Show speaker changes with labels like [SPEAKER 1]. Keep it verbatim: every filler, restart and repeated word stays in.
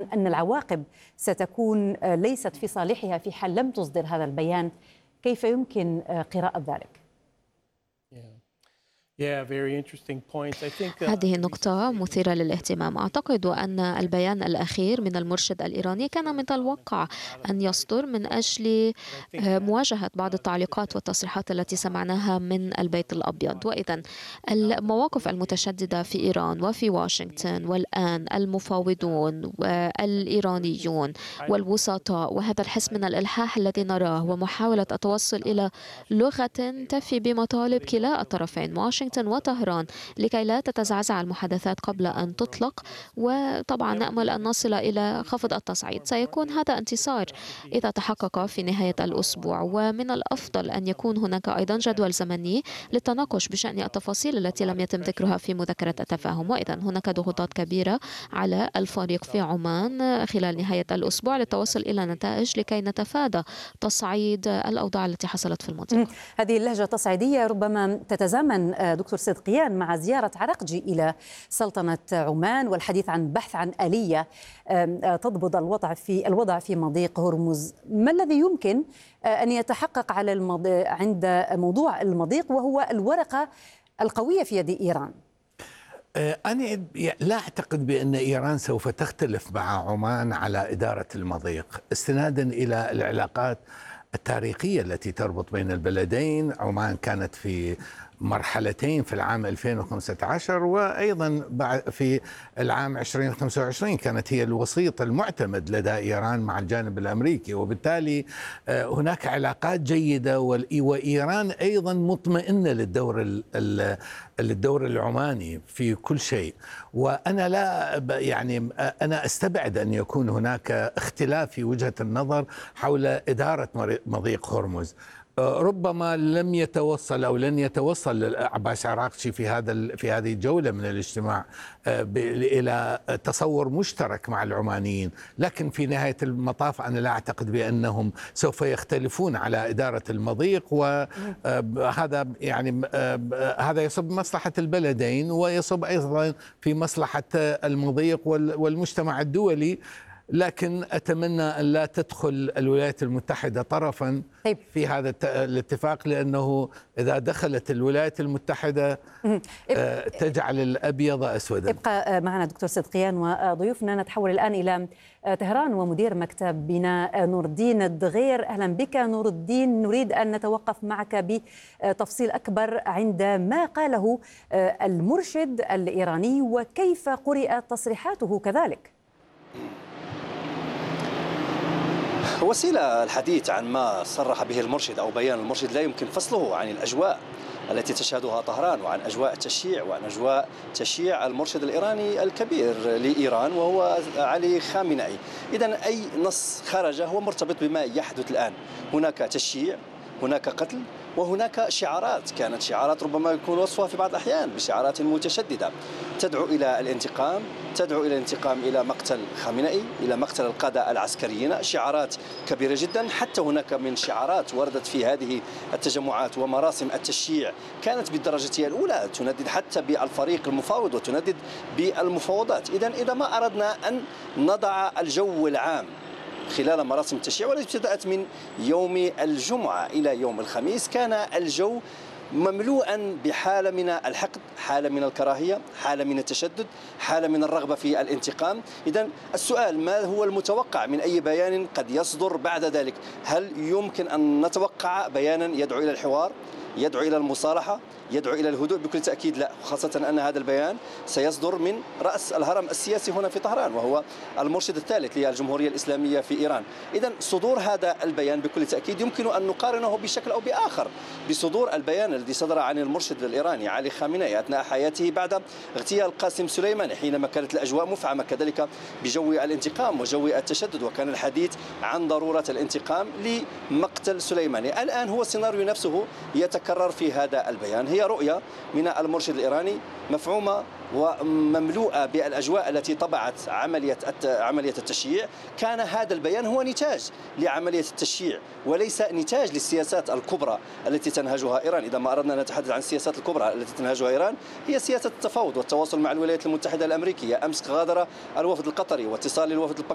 [SPEAKER 1] أن العواقب ستكون ليست في صالحها في حال لم تصدر هذا البيان. كيف يمكن قراءة ذلك؟
[SPEAKER 2] هذه النقطة مثيرة للاهتمام. أعتقد أن البيان الأخير من المرشد الإيراني كان من الواقع أن يصدر من أجل مواجهة بعض التعليقات والتصريحات التي سمعناها من البيت الأبيض. وإذا المواقف المتشددة في إيران وفي واشنطن، والآن المفاوضون والإيرانيون والوسطاء، وهذا الحس من الإلحاح الذي نراه ومحاولة التوصل إلى لغة تفي بمطالب كلا الطرفين واشنطن وطهران لكي لا تتزعزع المحادثات قبل أن تطلق، وطبعا نأمل أن نصل إلى خفض التصعيد. سيكون هذا انتصار إذا تحقق في نهاية الأسبوع، ومن الأفضل أن يكون هناك أيضا جدول زمني للتناقش بشأن التفاصيل التي لم يتم ذكرها في مذكرة التفاهم. وإذا هناك ضغوطات كبيرة على الفريق في عمان خلال نهاية الأسبوع للتوصل إلى نتائج لكي نتفادى تصعيد الأوضاع التي حصلت في المنطقة.
[SPEAKER 1] هذه اللهجة التصعيدية ربما تتزامن دكتور صدقيان مع زيارة عراقجي إلى سلطنة عمان والحديث عن بحث عن آلية تضبط الوضع في الوضع في مضيق هرمز. ما الذي يمكن أن يتحقق على المضي... عند موضوع المضيق وهو الورقة القوية في يد إيران؟
[SPEAKER 3] أنا لا أعتقد بأن إيران سوف تختلف مع عمان على إدارة المضيق استنادا إلى العلاقات التاريخية التي تربط بين البلدين. عمان كانت في مرحلتين في العام ألفين وخمسة عشر وأيضا في العام ألفين وخمسة وعشرين كانت هي الوسيط المعتمد لدى إيران مع الجانب الأمريكي، وبالتالي هناك علاقات جيدة، وإيران أيضا مطمئنة للدور للدور العماني في كل شيء. وأنا لا يعني أنا أستبعد أن يكون هناك اختلاف في وجهة النظر حول إدارة مضيق هرمز. ربما لم يتوصل أو لن يتوصل عباس عراقجي في هذا في هذه الجولة من الاجتماع إلى تصور مشترك مع العمانيين، لكن في نهاية المطاف أنا لا أعتقد بأنهم سوف يختلفون على إدارة المضيق، وهذا يعني هذا يصب مصلحة البلدين ويصب أيضا في مصلحة المضيق والمجتمع الدولي. لكن أتمنى أن لا تدخل الولايات المتحدة طرفا طيب. في هذا الاتفاق، لأنه إذا دخلت الولايات المتحدة تجعل الأبيض أسودا.
[SPEAKER 1] ابقى معنا دكتور صدقيان وضيوفنا. نتحول الآن إلى طهران ومدير مكتب بناء نور الدين الدغير. أهلا بك نور الدين. نريد أن نتوقف معك بتفصيل أكبر عند ما قاله المرشد الإيراني وكيف قرأت تصريحاته كذلك.
[SPEAKER 4] وسيلة الحديث عن ما صرح به المرشد أو بيان المرشد لا يمكن فصله عن الأجواء التي تشهدها طهران وعن أجواء التشييع وعن أجواء تشييع المرشد الإيراني الكبير لإيران وهو علي خامنئي. إذن أي نص خرج هو مرتبط بما يحدث الآن. هناك تشييع، هناك قتل، وهناك شعارات كانت شعارات ربما يكون وصفها في بعض الأحيان بشعارات متشددة تدعو إلى الانتقام، تدعو إلى الانتقام إلى مقتل خامنئي، إلى مقتل القادة العسكريين. شعارات كبيرة جدا. حتى هناك من شعارات وردت في هذه التجمعات ومراسم التشييع كانت بالدرجة الأولى تندد حتى بالفريق المفاوض وتندد بالمفاوضات. إذن إذا ما أردنا أن نضع الجو العام خلال مراسم التشييع والتي ابتدأت من يوم الجمعة إلى يوم الخميس، كان الجو مملوءا بحالة من الحقد، حالة من الكراهية، حالة من التشدد، حالة من الرغبة في الانتقام. إذن السؤال ما هو المتوقع من أي بيان قد يصدر بعد ذلك؟ هل يمكن أن نتوقع بيانا يدعو إلى الحوار، يدعو إلى المصالحة، يدعو إلى الهدوء؟ بكل تأكيد لا، خاصة أن هذا البيان سيصدر من رأس الهرم السياسي هنا في طهران وهو المرشد الثالث للجمهورية الإسلامية في إيران. إذن صدور هذا البيان بكل تأكيد يمكن أن نقارنه بشكل أو بآخر بصدور البيان الذي صدر عن المرشد الإيراني علي خامنئي أثناء حياته بعد اغتيال قاسم سليماني، حينما كانت الأجواء مفعمة كذلك بجو الانتقام وجو التشدد، وكان الحديث عن ضرورة الانتقام لمقتل سليماني. الآن هو السيناريو نفسه يتكرر في هذا البيان. هي رؤية من المرشد الإيراني مفعومة ومملوءة بالأجواء التي طبعت عملية عملية التشييع. كان هذا البيان هو نتاج لعملية التشييع وليس نتاج للسياسات الكبرى التي تنهجها إيران. إذا ما أردنا أن نتحدث عن السياسات الكبرى التي تنهجها إيران هي سياسة التفاوض والتواصل مع الولايات المتحدة الأمريكية. أمس غادر الوفد القطري واتصال للوفد الباكستاني